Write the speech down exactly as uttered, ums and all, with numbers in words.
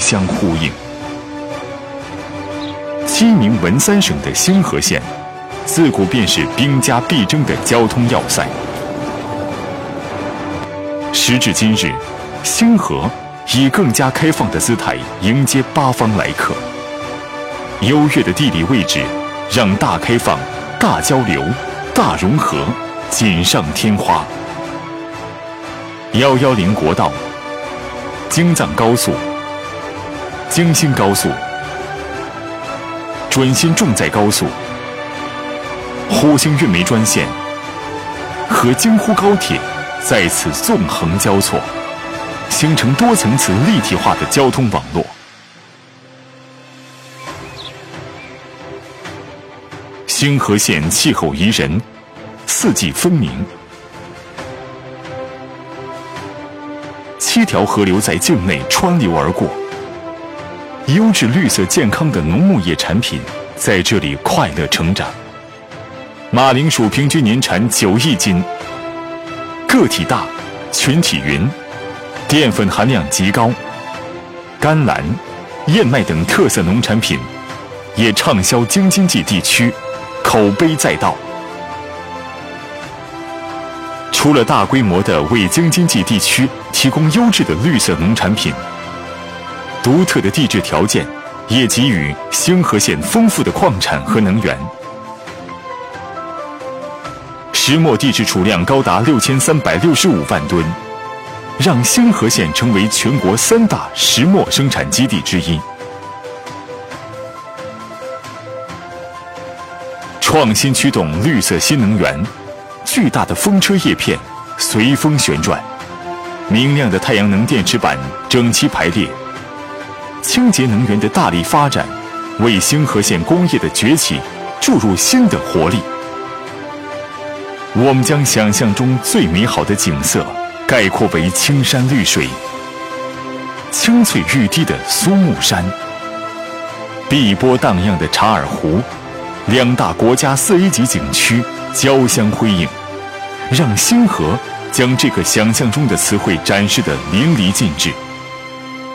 相呼应。鸡鸣文三省的兴和县，自古便是兵家必争的交通要塞。时至今日，兴和以更加开放的姿态迎接八方来客。优越的地理位置，让大开放、大交流、大融合锦上添花。一一零国道、京藏高速、京新高速、准新重载高速、沪兴运煤专线和京沪高铁在此纵横交错，形成多层次立体化的交通网络。兴和县气候宜人，四季分明，七条河流在境内穿流而过，优质绿色健康的农牧业产品在这里快乐成长。马铃薯平均年产九亿斤，个体大，群体匀，淀粉含量极高。甘蓝、燕麦等特色农产品也畅销京津冀地区，口碑载道。除了大规模的为京津冀地区提供优质的绿色农产品，独特的地质条件也给予兴和县丰富的矿产和能源。石墨地质储量高达六千三百六十五万吨，让兴和县成为全国三大石墨生产基地之一。创新驱动绿色新能源，巨大的风车叶片随风旋转，明亮的太阳能电池板整齐排列，清洁能源的大力发展，为兴和县工业的崛起注入新的活力。我们将想象中最美好的景色概括为青山绿水、青翠欲滴的苏木山、碧波荡漾的察尔湖，两大国家四 A 级景区交相辉映，让兴和将这个想象中的词汇展示得淋漓尽致。